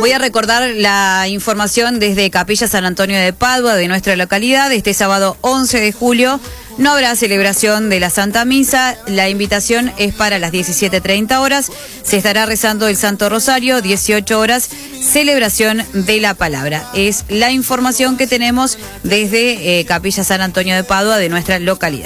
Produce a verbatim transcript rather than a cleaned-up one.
Voy a recordar la información desde Capilla San Antonio de Padua, de nuestra localidad. Este sábado once de julio no habrá celebración de la Santa Misa. La invitación es para las diecisiete treinta horas. Se estará rezando el Santo Rosario, dieciocho horas, celebración de la palabra. Es la información que tenemos desde eh, Capilla San Antonio de Padua, de nuestra localidad.